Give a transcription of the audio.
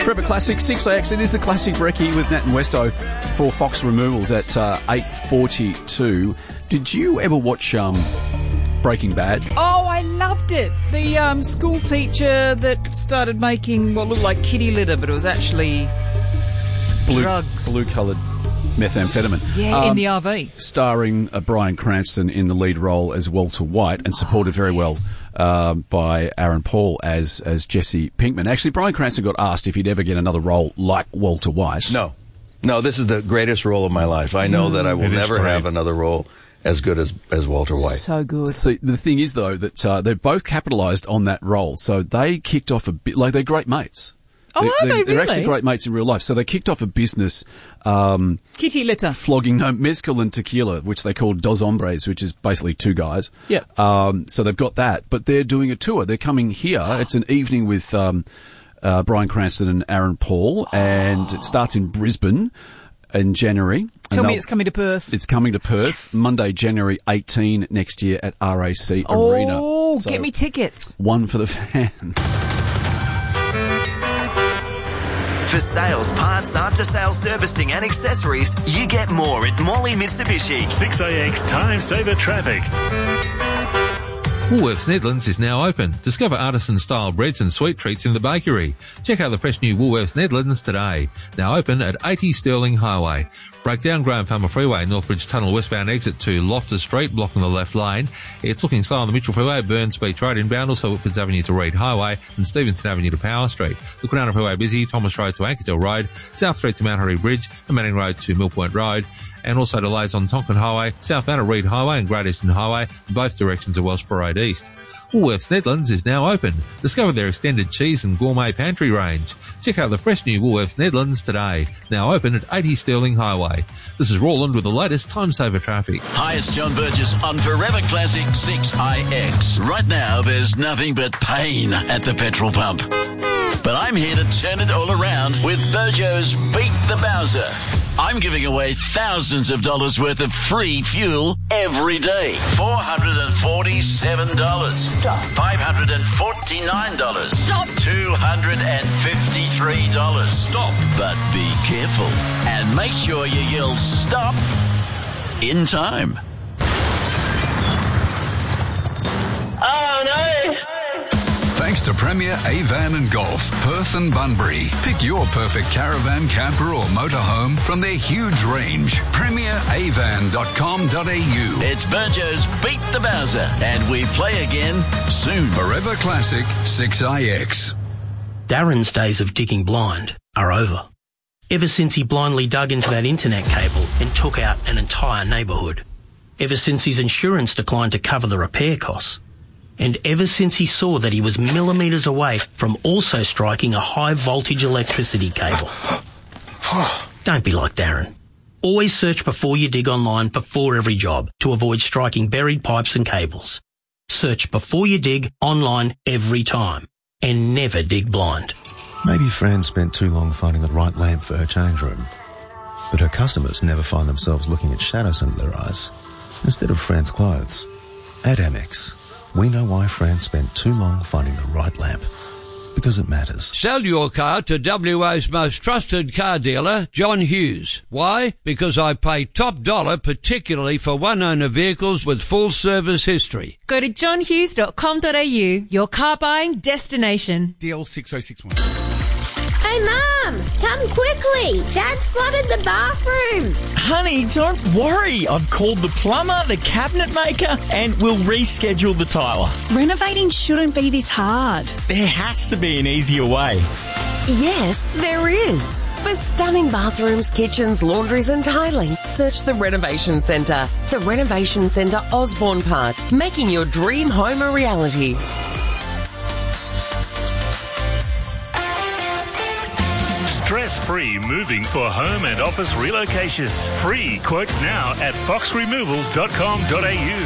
Forever Classic, 6AX. It is the Classic Brekkie with Nat and Westo for Fox Removals at 8:42. Did you ever watch Breaking Bad? Oh, I loved it. The school teacher that started making what looked like kitty litter, but it was actually drugs. Blue-coloured methamphetamine. Yeah, in the RV. Starring Bryan Cranston in the lead role as Walter White and supported very well by Aaron Paul as Jesse Pinkman. Actually, Bryan Cranston got asked if he'd ever get another role like Walter White. No, this is the greatest role of my life. I know that I will never have another role as good as Walter White. So good. So the thing is, though, that they've both capitalised on that role. So they kicked off a bit, like they're great mates. Oh, are they really? They're actually great mates in real life. So they kicked off a business... kitty litter. Flogging mezcal and tequila, which they call Dos Hombres, which is basically two guys. Yeah. So they've got that. But they're doing a tour. They're coming here. It's an evening with Bryan Cranston and Aaron Paul, and it starts in Brisbane in January. Tell me it's coming to Perth. It's coming to Perth, yes. Monday, January 18 next year at RAC Arena. Oh, so get me tickets. One for the fans. For sales, parts, after-sales servicing and accessories, you get more at Morley Mitsubishi. 6AX Time Saver Traffic. Woolworths Nedlands is now open. Discover artisan-style breads and sweet treats in the bakery. Check out the fresh new Woolworths Nedlands today. Now open at 80 Stirling Highway. Break down Graham Farmer Freeway, Northbridge Tunnel westbound exit to Loftus Street, blocking the left lane. It's looking slow on the Mitchell Freeway, Burns Beach Road inbound, also Whitfords Avenue to Reid Highway and Stevenson Avenue to Power Street. The Kwinana Freeway busy, Thomas Road to Ankertel Road, South Street to Mount Harry Bridge and Manning Road to Mill Point Road. And also delays on Tonkin Highway, southbound of Reid Highway and Great Eastern Highway, in both directions of Welsh Parade East. Woolworths Nedlands is now open. Discover their extended cheese and gourmet pantry range. Check out the fresh new Woolworths Nedlands today. Now open at 80 Stirling Highway. This is Roland with the latest Time Saver traffic. Hi, it's John Burgess on Forever Classic 6IX. Right now, there's nothing but pain at the petrol pump. But I'm here to turn it all around with Burjo's Beat the Bowser. I'm giving away thousands of dollars worth of free fuel every day. $447. Stop. $549. Stop. $253. Stop. But be careful and make sure you yell stop in time. Oh, no. Thanks to Premier Avan and Golf, Perth and Bunbury. Pick your perfect caravan, camper or motorhome from their huge range. PremierAvan.com.au. It's Burjo's Beat the Bowser, and we play again soon. Forever Classic 6IX. Darren's days of digging blind are over. Ever since he blindly dug into that internet cable and took out an entire neighbourhood. Ever since his insurance declined to cover the repair costs. And ever since he saw that he was millimetres away from also striking a high-voltage electricity cable. Don't be like Darren. Always search before you dig online before every job to avoid striking buried pipes and cables. Search before you dig online every time. And never dig blind. Maybe Fran spent too long finding the right lamp for her change room. But her customers never find themselves looking at shadows under their eyes instead of Fran's clothes. At Amex, we know why Fran spent too long finding the right lamp. Because it matters. Sell your car to WA's most trusted car dealer, John Hughes. Why? Because I pay top dollar, particularly for one-owner vehicles with full service history. Go to johnhughes.com.au, your car buying destination. DL 6061. Hey, Mum, come quickly. Dad's flooded the bathroom. Honey, don't worry. I've called the plumber, the cabinet maker, and we'll reschedule the tiler. Renovating shouldn't be this hard. There has to be an easier way. Yes, there is. For stunning bathrooms, kitchens, laundries and tiling, search the Renovation Centre. The Renovation Centre, Osborne Park, making your dream home a reality. Stress-free moving for home and office relocations. Free quotes now at foxremovals.com.au.